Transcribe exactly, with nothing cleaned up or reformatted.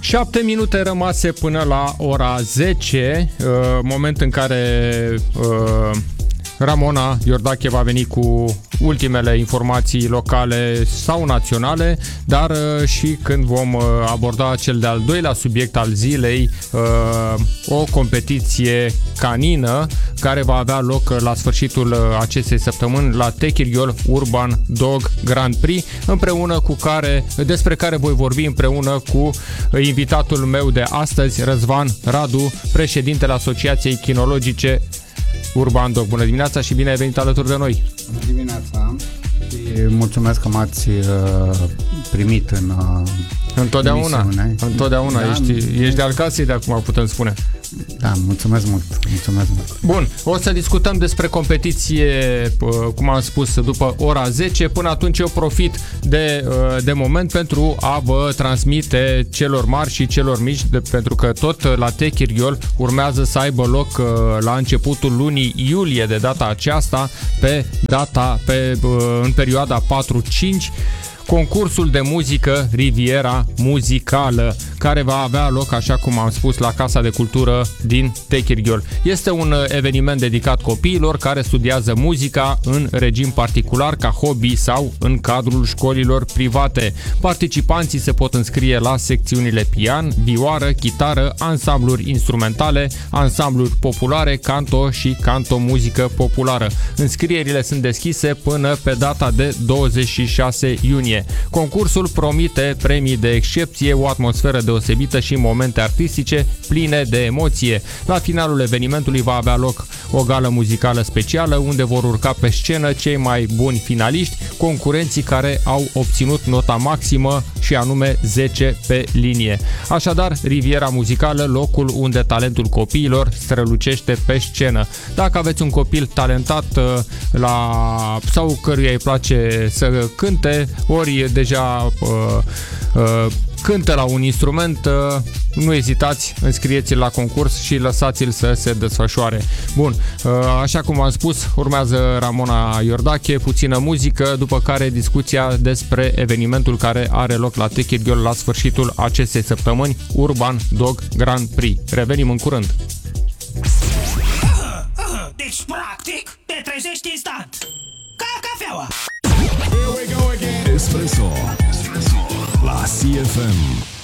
șapte minute rămase până la ora zece, moment în care Ramona Iordache va veni cu ultimele informații locale sau naționale, dar și când vom aborda cel de-al doilea subiect al zilei, o competiție canină care va avea loc la sfârșitul acestei săptămâni la Techirghiol Urban Dog Grand Prix, împreună cu care, despre care voi vorbi împreună cu invitatul meu de astăzi, Răzvan Radu, președintele Asociației Chinologice Urban Dog. Bună dimineața și bine ai venit alături de noi! Bună dimineața și mulțumesc că m-ați primit în Întotdeauna, emisiune. întotdeauna da, ești, ești de al casei, de acum putem spune. Da, mulțumesc mult, mulțumesc mult. Bun, o să discutăm despre competiție, cum am spus, după ora zece. Până atunci eu profit de, de moment pentru a vă transmite celor mari și celor mici, de, pentru că tot la Techirghiol urmează să aibă loc la începutul lunii iulie de data aceasta, pe data, pe, în perioada patru cinci, concursul de muzică Riviera Muzicală, care va avea loc, așa cum am spus, la Casa de Cultură din Techirghiol. Este un eveniment dedicat copiilor care studiază muzica în regim particular, ca hobby sau în cadrul școlilor private. Participanții se pot înscrie la secțiunile pian, vioară, chitară, ansambluri instrumentale, ansambluri populare, canto și canto muzică populară. Înscrierile sunt deschise până pe data de douăzeci și șase iunie. Concursul promite premii de excepție, o atmosferă deosebită și momente artistice pline de emoție. La finalul evenimentului va avea loc o gală muzicală specială, unde vor urca pe scenă cei mai buni finaliști, concurenții care au obținut nota maximă, și anume zece pe linie. Așadar, Riviera Muzicală, locul unde talentul copiilor strălucește pe scenă. Dacă aveți un copil talentat la, sau căruia îi place să cânte, ori deja uh, uh, cântă la un instrument, uh, nu ezitați, înscrieți-l la concurs și lăsați-l să se desfășoare. Bun, uh, așa cum am spus, urmează Ramona Iordache, puțină muzică, după care discuția despre evenimentul care are loc la Techirghiol la sfârșitul acestei săptămâni, Urban Dog Grand Prix. Revenim în curând. Deci, practic, te trezești instant, ca cafeaua. Espresso. Espresso la C F M.